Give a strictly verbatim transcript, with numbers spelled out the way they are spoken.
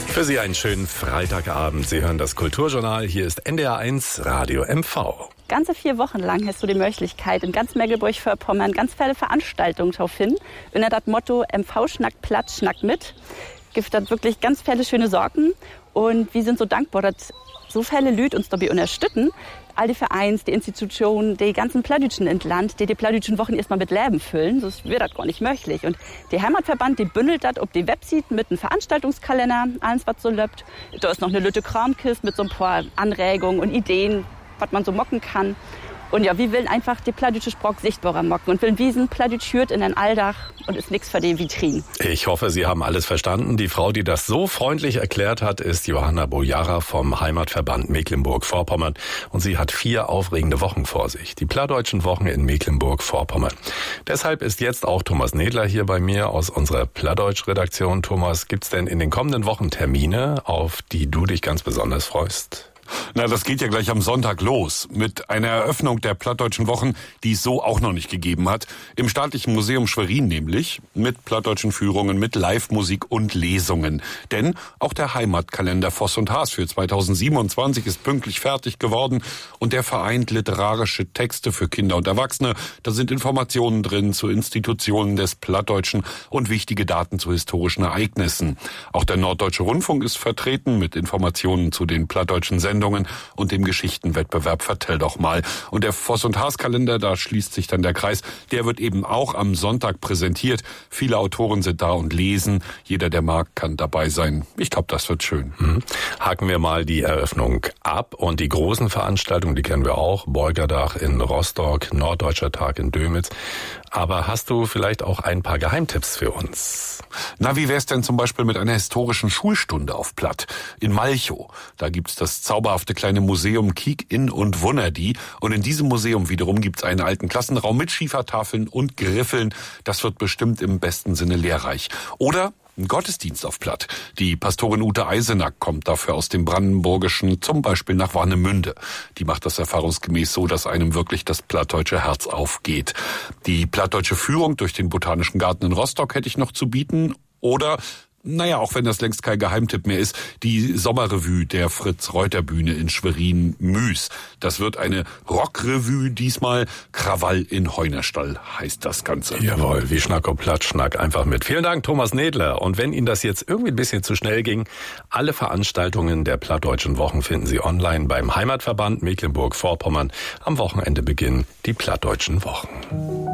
Für Sie einen schönen Freitagabend. Sie hören das Kulturjournal. Hier ist N D R eins Radio M V. Ganze vier Wochen lang hast du die Möglichkeit, in ganz Mecklenburg-Vorpommern ganz viele Veranstaltungen zu finden. Unter das Motto M V schnackt Platz, schnackt mit. Gibt das wirklich ganz viele schöne Sorgen. Und wir sind so dankbar, dass so viele Leute uns dabei unterstützen. All die Vereins, die Institutionen, die ganzen Plattdütschen in Land, die die Plattdütschen Wochen erstmal mit Leben füllen. Das wird das gar nicht möglich. Und der Heimatverband, die bündelt das auf die Webseite mit einem Veranstaltungskalender, alles was so läuft. Da ist noch eine Lütte Kramkiste mit so ein paar Anregungen und Ideen, was man so mocken kann. Und ja, wir wollen einfach die plattdütsche Sprache sichtbarer mocken und wollen wiesen, Plattdütsch hört in den Alldach und ist nichts für die Vitrinen. Ich hoffe, Sie haben alles verstanden. Die Frau, die das so freundlich erklärt hat, ist Johanna Bojara vom Heimatverband Mecklenburg-Vorpommern. Und sie hat vier aufregende Wochen vor sich. Die plattdeutschen Wochen in Mecklenburg-Vorpommern. Deshalb ist jetzt auch Thomas Nedler hier bei mir aus unserer Plattdeutsch-Redaktion. Thomas, gibt's denn in den kommenden Wochen Termine, auf die du dich ganz besonders freust? Na, das geht ja gleich am Sonntag los mit einer Eröffnung der Plattdeutschen Wochen, die es so auch noch nicht gegeben hat. Im Staatlichen Museum Schwerin nämlich, mit plattdeutschen Führungen, mit Live-Musik und Lesungen. Denn auch der Heimatkalender Voss und Haas für zweitausendsiebenundzwanzig ist pünktlich fertig geworden und der vereint literarische Texte für Kinder und Erwachsene. Da sind Informationen drin zu Institutionen des Plattdeutschen und wichtige Daten zu historischen Ereignissen. Auch der Norddeutsche Rundfunk ist vertreten mit Informationen zu den plattdeutschen Sendungen und dem Geschichtenwettbewerb Vertell doch mal. Und der Voss und Haas Kalender, da schließt sich dann der Kreis, der wird eben auch am Sonntag präsentiert. Viele Autoren sind da und lesen. Jeder, der mag, kann dabei sein. Ich glaube, das wird schön. Mhm. Haken wir mal die Eröffnung ab. Und die großen Veranstaltungen, die kennen wir auch. Bolgerdach in Rostock, Norddeutscher Tag in Dömitz. Aber hast du vielleicht auch ein paar Geheimtipps für uns? Na, wie wär's denn zum Beispiel mit einer historischen Schulstunde auf Platt? In Malchow. Da gibt's das zauberhafte kleine Museum Kiek-In und Wunnerdi. Und in diesem Museum wiederum gibt's einen alten Klassenraum mit Schiefertafeln und Griffeln. Das wird bestimmt im besten Sinne lehrreich. Oder ein Gottesdienst auf Platt. Die Pastorin Ute Eisenack kommt dafür aus dem Brandenburgischen, zum Beispiel nach Warnemünde. Die macht das erfahrungsgemäß so, dass einem wirklich das plattdeutsche Herz aufgeht. Die plattdeutsche Führung durch den Botanischen Garten in Rostock hätte ich noch zu bieten. Oder, naja, auch wenn das längst kein Geheimtipp mehr ist, die Sommerrevue der Fritz-Reuter-Bühne in Schwerin-Müs. Das wird eine Rockrevue diesmal. Krawall in Heunerstall heißt das Ganze. Jawohl, wie Schnack und Platt, Schnack einfach mit. Vielen Dank, Thomas Nedler. Und wenn Ihnen das jetzt irgendwie ein bisschen zu schnell ging, alle Veranstaltungen der Plattdeutschen Wochen finden Sie online beim Heimatverband Mecklenburg-Vorpommern. Am Wochenende beginnen die Plattdeutschen Wochen.